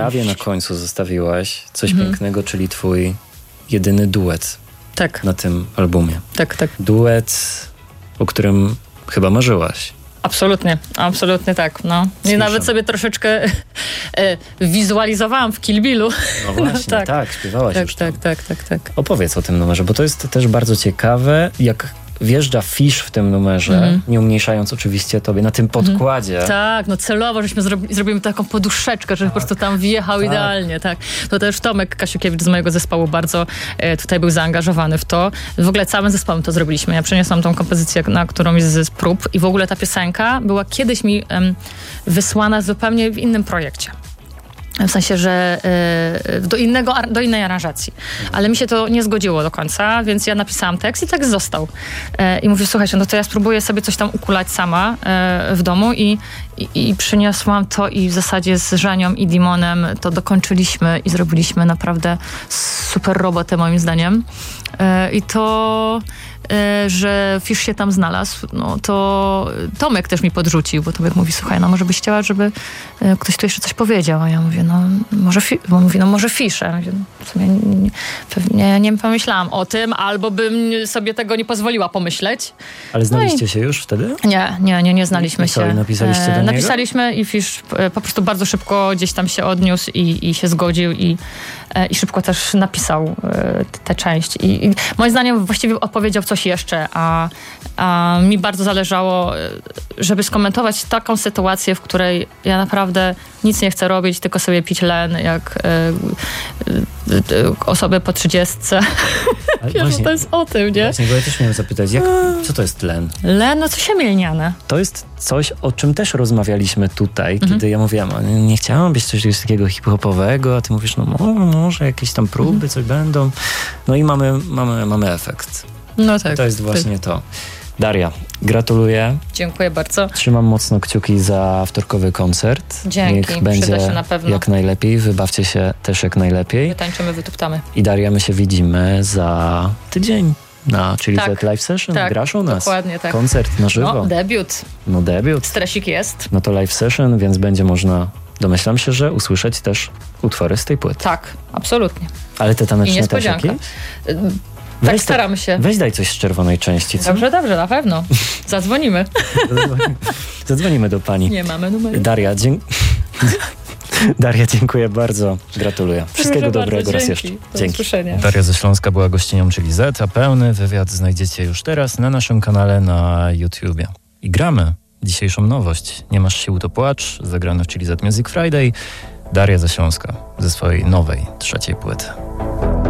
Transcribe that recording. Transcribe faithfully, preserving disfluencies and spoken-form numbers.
prawie na końcu zostawiłaś coś Mhm. pięknego, czyli twój jedyny duet Tak, na tym albumie. tak, tak. Duet, o którym chyba marzyłaś. Absolutnie, absolutnie tak, no. I Słyszę. nawet sobie troszeczkę e, wizualizowałam w Kill Billu. No właśnie, tak. tak, śpiewałaś Tak, już tak, tam. tak, tak, tak. Opowiedz o tym numerze, bo to jest też bardzo ciekawe, jak wjeżdża Fish w tym numerze, Mhm. nie umniejszając oczywiście tobie, na tym podkładzie. Tak, no celowo, żeśmy zrobi, zrobimy taką poduszeczkę, żeby po prostu tam wjechał tak. idealnie, tak. To też Tomek Kasiukiewicz z mojego zespołu bardzo e, tutaj był zaangażowany w to. W ogóle całym zespołem to zrobiliśmy. Ja przeniosłam tą kompozycję na którąś z prób i w ogóle ta piosenka była kiedyś mi em, wysłana zupełnie w innym projekcie. W sensie, że y, do, innego, ar- do innej aranżacji. Ale mi się to nie zgodziło do końca, więc ja napisałam tekst i tekst został. Y, I mówię, słuchajcie, no to ja spróbuję sobie coś tam ukulać sama y, w domu i, i, i przyniosłam to i w zasadzie z Żenią i Dimonem to dokończyliśmy i zrobiliśmy naprawdę super robotę moim zdaniem. Y, I to... że Fish się tam znalazł, no to Tomek też mi podrzucił, bo Tomek mówi, słuchaj, no może byś chciała, żeby ktoś tu jeszcze coś powiedział, a ja mówię, no może, fi- bo mówi, no może Fish. Ja mówię, no, w sumie nie, pewnie nie pomyślałam o tym, albo bym sobie tego nie pozwoliła pomyśleć. Ale znaliście No i... się już wtedy? Nie, nie, nie, nie znaliśmy I co, się. i napisaliście do e, niego? Napisaliśmy i Fish e, po prostu bardzo szybko gdzieś tam się odniósł i, i się zgodził i, e, i szybko też napisał e, tę część. I, I moim zdaniem właściwie opowiedział coś jeszcze, a, a mi bardzo zależało, żeby skomentować taką sytuację, w której ja naprawdę nic nie chcę robić, tylko sobie pić len, jak e, e, e, osoby po trzydziestce. Ale Wiesz, właśnie- to jest o tym, nie? Właśnie, bo ja też miałem zapytać, jak, co to jest len? Len, no co się mielniane. To jest coś, o czym też rozmawialiśmy tutaj, Mhm. kiedy ja mówiłam, a nie, nie chciałam być coś takiego hip-hopowego, a ty mówisz, no mo- może jakieś tam próby, Mhm. coś będą. No i mamy, mamy, mamy efekt. No tak. To jest właśnie to. Daria, gratuluję. Dziękuję bardzo. Trzymam mocno kciuki za wtorkowy koncert. Dzięki, Niech przyda będzie się na pewno. jak najlepiej. Wybawcie się też jak najlepiej. Wytańczymy, wytuptamy. I Daria, my się widzimy za tydzień na Chili Tak. Z Live Session. Tak, Grasz u nas. dokładnie tak. Koncert na żywo. No, debiut. No debiut. Stresik jest. No to live session, więc będzie można, domyślam się, że usłyszeć też utwory z tej płyty. Tak, absolutnie. Ale te I taneczne też niespodzianka. jakieś? Tak Weź te- staramy się. Weź daj coś z czerwonej części, co? Dobrze, dobrze, na pewno. Zadzwonimy. Zadzwonimy, zadzwonimy do pani. Nie mamy numeru. Daria, dzie- Daria, dziękuję bardzo. Gratuluję. Wszystkiego Proszę dobrego bardzo, raz dzięki. jeszcze. Do Dzięki. usłyszenia. Daria ze Śląska była gościnią Chili Z, a pełny wywiad znajdziecie już teraz na naszym kanale na YouTubie. I gramy dzisiejszą nowość. Nie masz sił, to płacz. Zagrano w Chili Z Music Friday. Daria ze Śląska ze swojej nowej, trzeciej płyty.